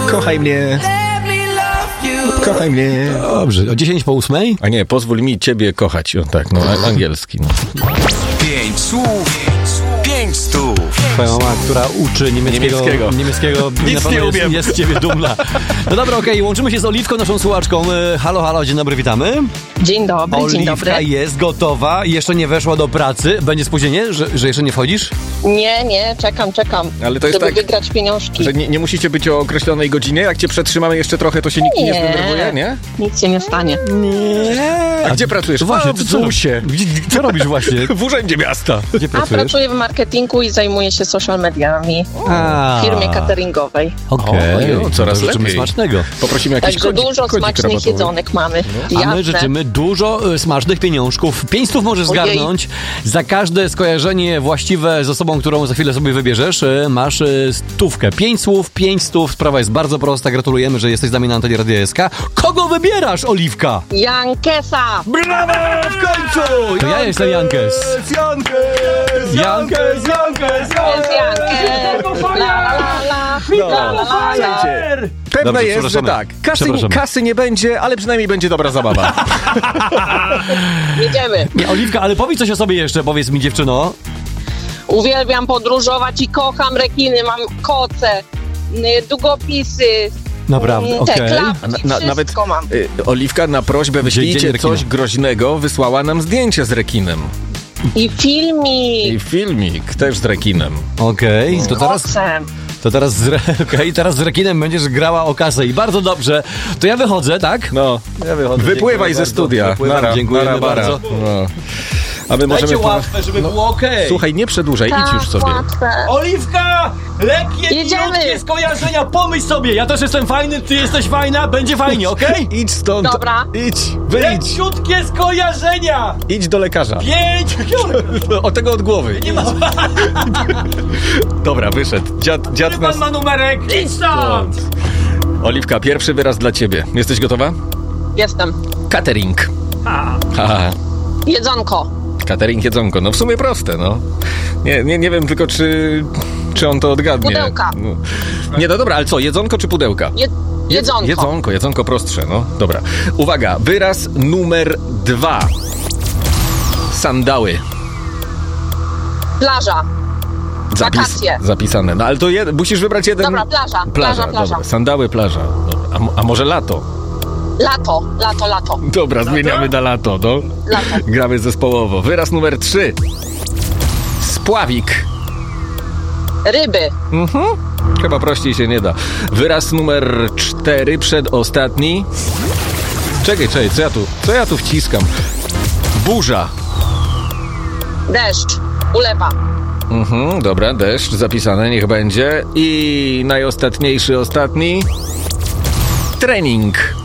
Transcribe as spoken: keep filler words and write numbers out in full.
Kochaj mnie. Kochaj mnie. Dobrze, o dziesięć po ósmej? A nie, pozwól mi ciebie kochać. O, tak, no, angielski. No. Pięć słów, pięć stów. Twoja mama, która uczy niemieckiego, Niemieckiego. niemieckiego Nic na nie pewno umiem. jest, jest z ciebie dumna. No dobra, okej, okay, łączymy się z Oliwką, naszą słuchaczką. Halo, halo, dzień dobry, witamy. Dzień dobry, Oliwka dzień dobry. jest gotowa, jeszcze nie weszła do pracy. Będzie spóźnienie, że, że jeszcze nie wchodzisz? Nie, nie, czekam, czekam, Ale to jest żeby tak, wygrać pieniążki. że nie, nie musicie być o określonej godzinie? Jak cię przetrzymamy jeszcze trochę, to się nikt nie, nie zdenerwuje, nie? Nic się nie stanie. Nie. A gdzie pracujesz? Właśnie, A, w co, co, zusie. Gdzie- co robisz właśnie? W urzędzie miasta. Gdzie A pracujesz? pracuję w marketingu i zajmuję się social mediami A. w firmie cateringowej. Okej, O, coraz to życzymy lepiej. smacznego. Poprosimy jakiś Także kodzik, dużo kodzik smacznych rabatowy. jedzonek mamy. A my Jasne. życzymy dużo y, smacznych pieniążków. Pięć stów możesz Ojej. zgarnąć. Za każde skojarzenie właściwe z osobą, którą za chwilę sobie wybierzesz, y, masz y, stówkę. Pięć słów, pięć stów. Sprawa jest bardzo prosta. Gratulujemy, że jesteś z nami na antenie Radia S K. Kogo wybierasz, Oliwka? Jankesa! Brawo! W końcu! To ja jestem Jankes. Jankes! Jankes, Jankes, Jest Jankes! La, la, la, la. No, La, la, la, la. słuchajcie, pewne Dobrze, jest, że przepraszamy. tak. Kasy, Przepraszamy. kasy nie będzie, ale przynajmniej będzie dobra zabawa. Jedziemy. Nie, Oliwka, ale powiedz coś o sobie jeszcze, powiedz mi, dziewczyno. Uwielbiam podróżować i kocham rekiny. Mam koce, y, długopisy, Naprawdę, mm, te okej. klapki, A na, na, wszystko nawet mam. y, Oliwka na prośbę Dzień wyślijcie rekina. coś groźnego, wysłała nam zdjęcie z rekinem. I filmik. I filmik też z rekinem. Okej, to teraz... Kocem. To teraz z, re... okay, teraz z rekinem będziesz grała o kasę i bardzo dobrze. To ja wychodzę, tak? No, Ja wychodzę. wypływaj Dziękuję ze bardzo. studia. Wypływam, Nara, dziękujemy nara, bara. bardzo. No. A my Dajcie możemy... łatwe, żeby było okej. Słuchaj, nie przedłużaj, idź już sobie. Łatwe. Oliwka! Lekkie, Jedziemy. krótkie skojarzenia, pomyśl sobie. Ja też jestem fajny, ty jesteś fajna, będzie fajnie, okej? Idź stąd. Dobra. Idź, wyjdź. Leciutkie skojarzenia! Idź do lekarza. Pięć! O tego od głowy. Nie ma... Dobra, wyszedł. Dziad, dziad Pan nas... ma numerek, idź stąd! Oliwka, pierwszy wyraz dla ciebie. Jesteś gotowa? Jestem. Catering. A, Haha. Jedzonko. Catering, jedzonko. No w sumie proste, no. Nie, nie, nie wiem tylko, czy, czy on to odgadnie. Pudełka. No. Nie, no dobra, ale co, jedzonko czy pudełka? Je- jedzonko. Jedzonko, jedzonko prostsze, no. Dobra. Uwaga, wyraz numer dwa. Sandały. Plaża. Wakacje. Zapisane. No ale to jed- musisz wybrać jeden... Dobra, plaża. Plaża, plaża. Dobra. Sandały, plaża. Dobra. A, m- a może lato? Lato, lato, lato. Dobra, zmieniamy na lato, no. Lato. Gramy zespołowo. Wyraz numer trzy. Spławik. Ryby. Mhm. Chyba prościej się nie da. Wyraz numer cztery, przedostatni. Czekaj, czekaj, co ja tu, co ja tu wciskam? Burza. Deszcz. Ulewa. Mhm, dobra, deszcz, zapisane, niech będzie. I najostatniejszy, ostatni. Trening.